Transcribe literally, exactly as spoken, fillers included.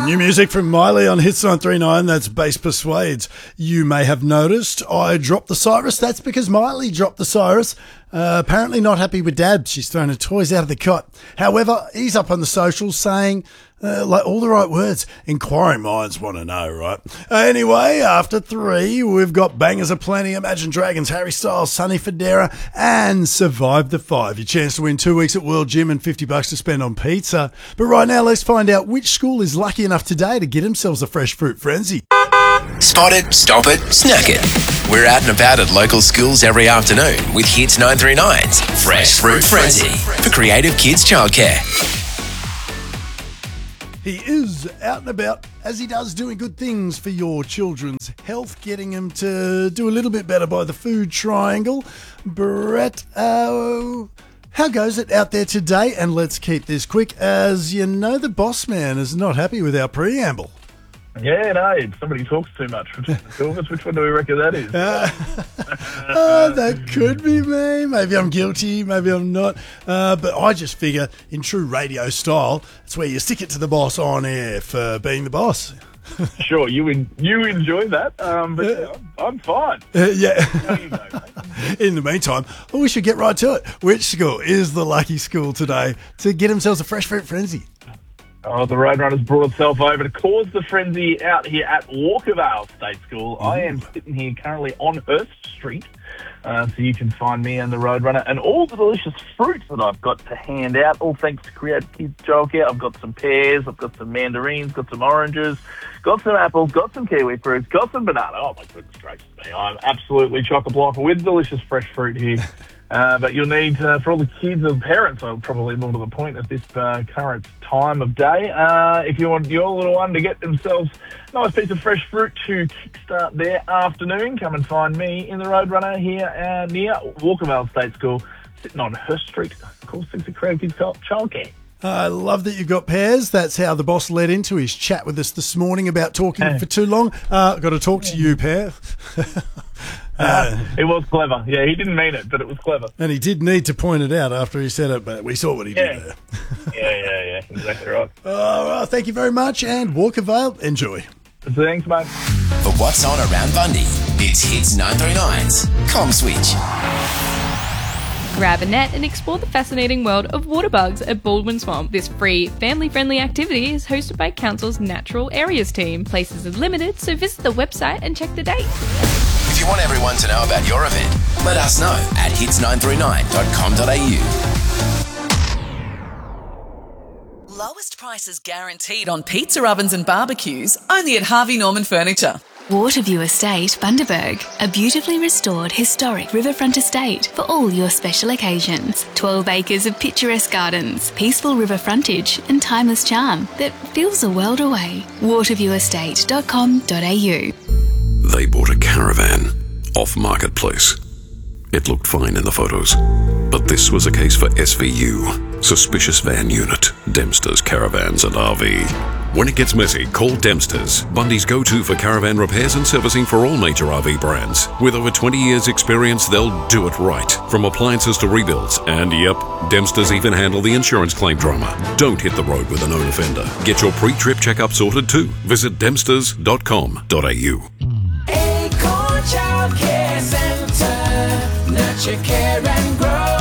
New music from Miley on Hits nine three nine, that's Bass Persuades. You may have noticed I dropped the Cyrus. That's because Miley dropped the Cyrus. Uh, apparently not happy with Dad. She's thrown her toys out of the cot. However, he's up on the socials saying uh, like all the right words. Inquiring minds want to know, right? Uh, anyway, after three, we've got bangers aplenty. Imagine Dragons, Harry Styles, Sonny Fodera, and Survive the Five. Your chance to win two weeks at World Gym and fifty bucks to spend on pizza. But right now, let's find out which school is lucky enough today to get themselves a fresh fruit frenzy. Spot it, stop it, snack it. We're out and about at local schools every afternoon with Hits nine three nine's Fresh Fruit Frenzy for creative kids childcare. He is out and about, as he does, doing good things for your children's health, getting them to do a little bit better by the food triangle. Brett, uh, how goes it out there today? And let's keep this quick, as you know the boss man is not happy with our preamble. Yeah, no, somebody talks too much. Which one do we reckon that is? Uh, uh, that could be me. Maybe I'm guilty, maybe I'm not. Uh, but I just figure, in true radio style, it's where you stick it to the boss on air for being the boss. Sure, you in, you enjoy that, um, but yeah, I'm, I'm fine. Uh, yeah. You know, in the meantime, well, we should get right to it. Which school is the lucky school today to get themselves a fresh fruit frenzy? Oh, the Roadrunners brought itself over to cause the frenzy out here at Walkervale State School. Mm. I am sitting here currently on Hurst Street, uh, so you can find me and the Roadrunner and all the delicious fruit that I've got to hand out, all thanks to Creative Kids Childcare. I've got some pears, I've got some mandarins, got some oranges, got some apples, got some kiwi fruits, got some banana. Oh, my goodness gracious me. I'm absolutely chock-a-block with delicious fresh fruit here. Uh, but you'll need, uh, for all the kids and parents, I'm probably more to the point at this uh, current time of day, uh, if you want your little one to get themselves a nice piece of fresh fruit to kickstart their afternoon, come and find me in the Roadrunner here uh, near Walkervale State School, sitting on Hurst Street. Of course, thanks to Creative Kids Childcare. I love that you've got pears. That's how the boss led into his chat with us this morning about talking for too long. Uh, got to talk to you, Pear. Uh, it was clever. Yeah, he didn't mean it, but it was clever. And he did need to point it out after he said it, but we saw what he yeah. did there. yeah, yeah, yeah. Exactly right. Oh, well, thank you very much, and Walkervale, enjoy. Thanks, mate. For what's on around Bundy, it's Hits nine three nine's Com Switch. Grab a net and explore the fascinating world of water bugs at Baldwin Swamp. This free, family-friendly activity is hosted by Council's Natural Areas team. Places are limited, so visit the website and check the date. If you want everyone to know about your event, let us know at hits nine three nine dot com dot a u. Lowest prices guaranteed on pizza ovens and barbecues, only at Harvey Norman Furniture. Waterview Estate, Bundaberg, a beautifully restored historic riverfront estate for all your special occasions. twelve acres of picturesque gardens, peaceful river frontage and timeless charm that feels a world away. waterview estate dot com dot a u. They bought a caravan off Marketplace. It looked fine in the photos, but this was a case for S V U, Suspicious Van Unit, Dempster's Caravans and R V. When it gets messy, call Dempster's, Bundy's go-to for caravan repairs and servicing for all major R V brands. With over twenty years experience, they'll do it right. From appliances to rebuilds, and yep, Dempster's even handle the insurance claim drama. Don't hit the road with a known offender. Get your pre-trip checkup sorted too. Visit dempsters dot com dot a u. Acorn Child Care Centre, nurture, care and grow.